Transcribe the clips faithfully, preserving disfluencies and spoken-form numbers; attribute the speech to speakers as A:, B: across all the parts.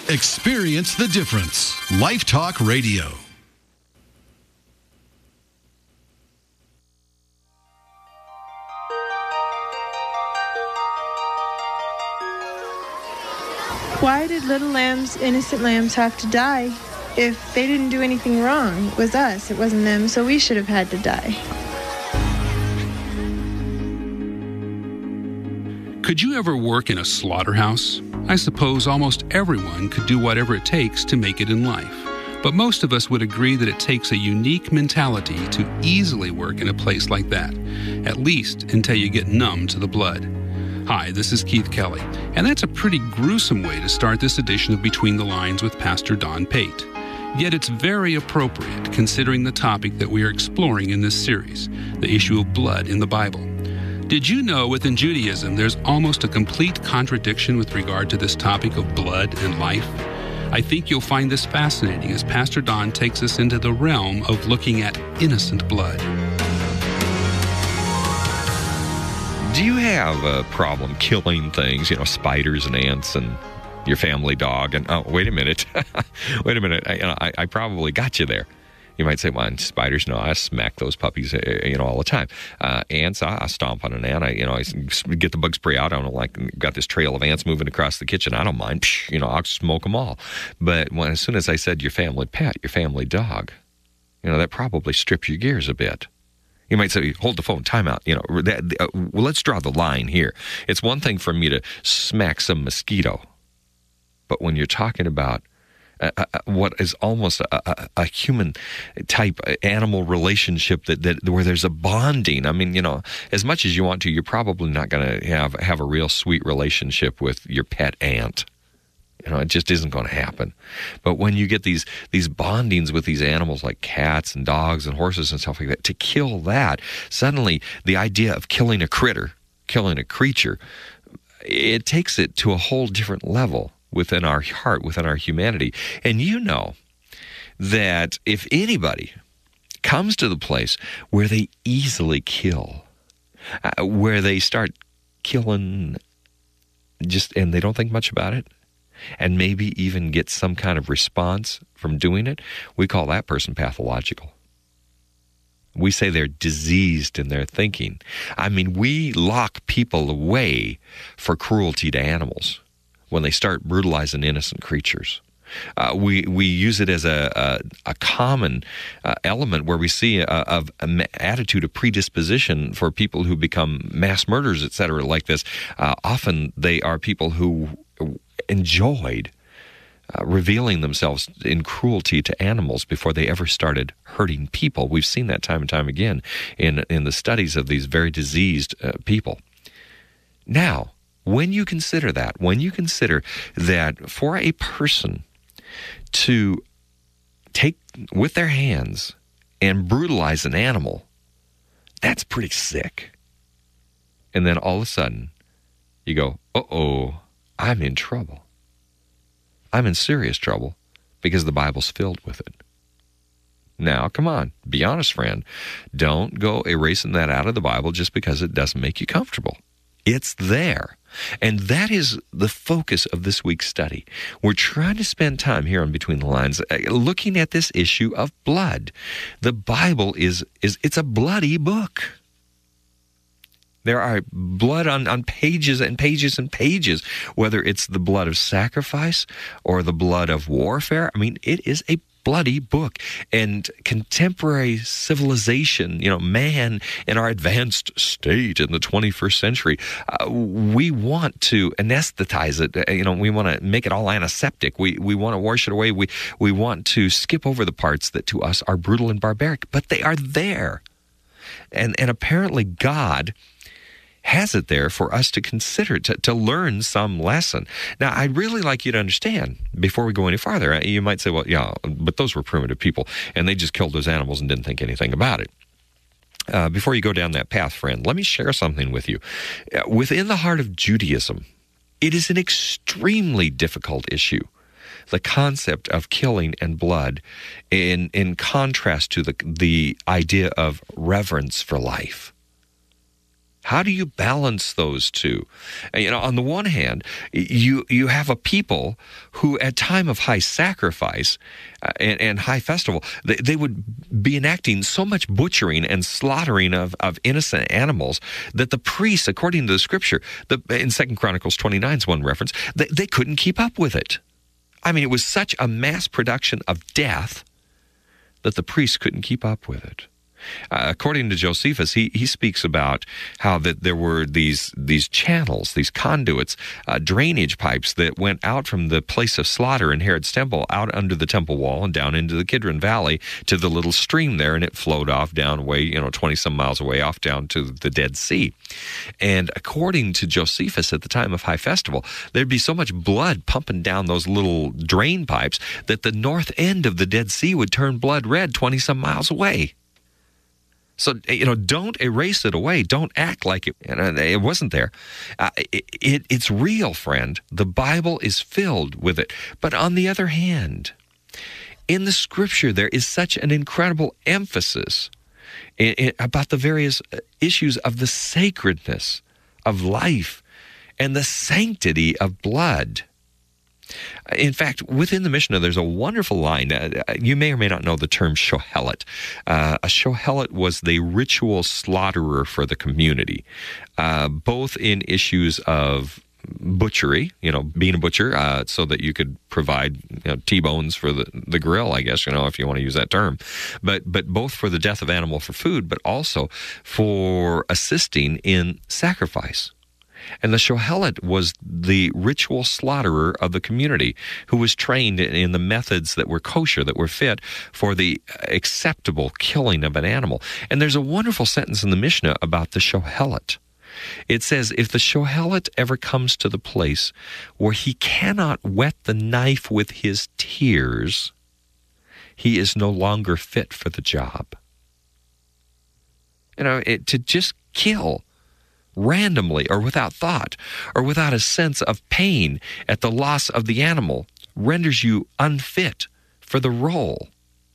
A: Experience the difference. Life Talk Radio.
B: Why did little lambs, innocent lambs, have to die? If they didn't do anything wrong, it was us, it wasn't them, so we should have had to die.
C: Could you ever work in a slaughterhouse? I suppose almost everyone could do whatever it takes to make it in life. But most of us would agree that it takes a unique mentality to easily work in a place like that, at least until you get numb to the blood. Hi, this is Keith Kelly, and that's a pretty gruesome way to start this edition of Between the Lines with Pastor Don Pate. Yet it's very appropriate considering the topic that we are exploring in this series, the issue of blood in the Bible. Did you know within Judaism there's almost a complete contradiction with regard to this topic of blood and life? I think you'll find this fascinating as Pastor Don takes us into the realm of looking at innocent blood.
D: Do you have a problem killing things, you know, spiders and ants and your family dog? And oh, wait a minute. wait a minute. I, you know, I, I probably got you there. You might say, well, spiders, no, I smack those puppies, you know, all the time. Uh, ants, I, I stomp on an ant. I, you know, I get the bug spray out. I don't like, got this trail of ants moving across the kitchen. I don't mind. Psh, you know, I'll smoke them all. But when, as soon as I said your family pet, your family dog, you know, that probably strips your gears a bit. You might say, hold the phone, time out. You know, that, uh, well, let's draw the line here. It's one thing for me to smack some mosquito. But when you're talking about Uh, uh, what is almost a, a, a human-type animal relationship that, that where there's a bonding. I mean, you know, as much as you want to, you're probably not going to have have a real sweet relationship with your pet ant. You know, it just isn't going to happen. But when you get these these bondings with these animals like cats and dogs and horses and stuff like that, to kill that, suddenly the idea of killing a critter, killing a creature, it takes it to a whole different level within our heart, within our humanity. And you know that if anybody comes to the place where they easily kill, uh, where they start killing just, and they don't think much about it, and maybe even get some kind of response from doing it, we call that person pathological. We say they're diseased in their thinking. I mean, we lock people away for cruelty to animals when they start brutalizing innocent creatures. Uh, we we use it as a a, a common uh, element where we see a, a, a attitude of predisposition for people who become mass murderers, et cetera, like this. Uh, often they are people who enjoyed uh, revealing themselves in cruelty to animals before they ever started hurting people. We've seen that time and time again in in the studies of these very diseased uh, people. Now, when you consider that, when you consider that for a person to take with their hands and brutalize an animal, that's pretty sick. And then all of a sudden, you go, uh-oh, I'm in trouble. I'm in serious trouble because the Bible's filled with it. Now, come on, be honest, friend. Don't go erasing that out of the Bible just because it doesn't make you comfortable. It's there. And that is the focus of this week's study. We're trying to spend time here on Between the Lines looking at this issue of blood. The Bible is, is it's a bloody book. There are blood on, on pages and pages and pages, whether it's the blood of sacrifice or the blood of warfare. I mean, it is a bloody book. And contemporary civilization, you know, man in our advanced state in the twenty-first century, uh, we want to anesthetize it. You know, we want to make it all antiseptic. We we want to wash it away. We we want to skip over the parts that to us are brutal and barbaric, but they are there. And and apparently God has it there for us to consider, to, to learn some lesson. Now, I'd really like you to understand, before we go any farther, you might say, well, yeah, but those were primitive people, and they just killed those animals and didn't think anything about it. Uh, before you go down that path, friend, let me share something with you. Within the heart of Judaism, it is an extremely difficult issue, the concept of killing and blood, in, in contrast to the, the idea of reverence for life. How do you balance those two? You know, on the one hand, you you have a people who, at time of high sacrifice uh, and, and high festival, they, they would be enacting so much butchering and slaughtering of, of innocent animals that the priests, according to the Scripture, the, in Second Chronicles twenty-nine is one reference, they, they couldn't keep up with it. I mean, it was such a mass production of death that the priests couldn't keep up with it. Uh, according to Josephus, he, he speaks about how that there were these these channels, these conduits, uh, drainage pipes that went out from the place of slaughter in Herod's temple, out under the temple wall and down into the Kidron Valley to the little stream there, and it flowed off down away, you know, twenty-some miles away off down to the Dead Sea. And according to Josephus, at the time of High Festival, there'd be so much blood pumping down those little drain pipes that the north end of the Dead Sea would turn blood red twenty-some miles away. So, you know, don't erase it away. Don't act like it, you know, it wasn't there. Uh, it, it, it's real, friend. The Bible is filled with it. But on the other hand, in the Scripture, there is such an incredible emphasis in, in, about the various issues of the sacredness of life and the sanctity of blood. In fact, within the Mishnah, there's a wonderful line. Uh, you may or may not know the term shohelet. Uh, a shohelet was the ritual slaughterer for the community, uh, both in issues of butchery, you know, being a butcher, uh, so that you could provide, you know, T-bones for the, the grill, I guess, you know, if you want to use that term. But, but both for the death of animal for food, but also for assisting in sacrifice. And the shohelet was the ritual slaughterer of the community who was trained in the methods that were kosher, that were fit for the acceptable killing of an animal. And there's a wonderful sentence in the Mishnah about the shohelet. It says, if the shohelet ever comes to the place where he cannot wet the knife with his tears, he is no longer fit for the job. You know, it, to just kill randomly or without thought or without a sense of pain at the loss of the animal renders you unfit for the role.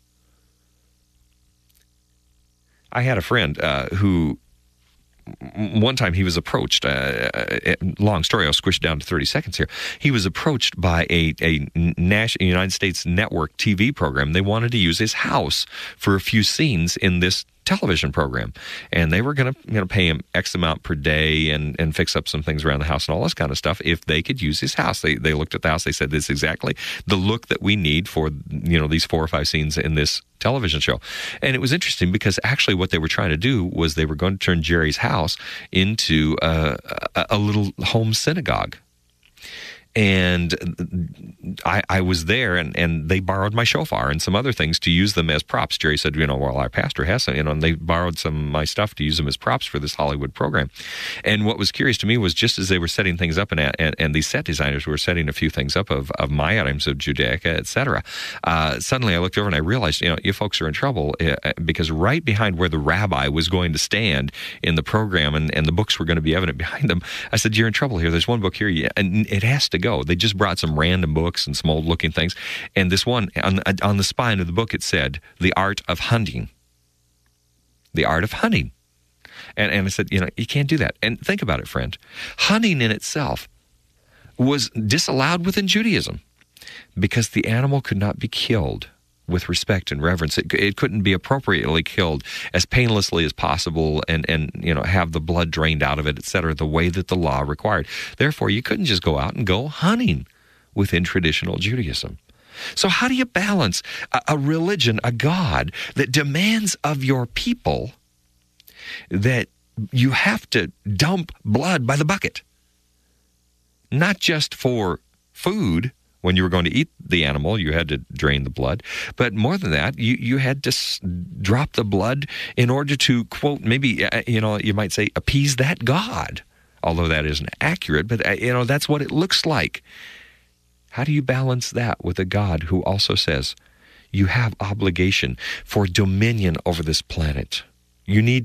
D: I had a friend uh, who one time he was approached, uh, long story, I'll squish it down to thirty seconds here. He was approached by a, a national United States network T V program. They wanted to use his house for a few scenes in this television program, and they were going to, you know, pay him X amount per day and, and fix up some things around the house and all this kind of stuff if they could use his house. They they looked at the house, they said, this is exactly the look that we need for, you know, these four or five scenes in this television show. And it was interesting because actually what they were trying to do was they were going to turn Jerry's house into a, a, a little home synagogue. And I, I was there, and, and they borrowed my shofar and some other things to use them as props. Jerry said, you know, well, our pastor has some, you know, and they borrowed some of my stuff to use them as props for this Hollywood program. And what was curious to me was just as they were setting things up, and and, and these set designers were setting a few things up of, of my items of Judaica, et cetera, uh, suddenly I looked over and I realized, you know, you folks are in trouble uh, because right behind where the rabbi was going to stand in the program and, and the books were going to be evident behind them, I said, you're in trouble here. There's one book here, and it has to go. They just brought some random books and some old-looking things. And this one, on, on the spine of the book, it said, The Art of Hunting. The Art of Hunting. And, and I said, you know, you can't do that. And think about it, friend. Hunting in itself was disallowed within Judaism because the animal could not be killed with respect and reverence. It, it couldn't be appropriately killed as painlessly as possible and, and, you know, have the blood drained out of it, et cetera, the way that the law required. Therefore, you couldn't just go out and go hunting within traditional Judaism. So how do you balance a, a religion, a God that demands of your people that you have to dump blood by the bucket? Not just for food. When you were going to eat the animal, you had to drain the blood. But more than that, you, you had to s- drop the blood in order to, quote, maybe, uh, you know, you might say, appease that God. Although that isn't accurate, but, uh, you know, that's what it looks like. How do you balance that with a God who also says, you have obligation for dominion over this planet? You need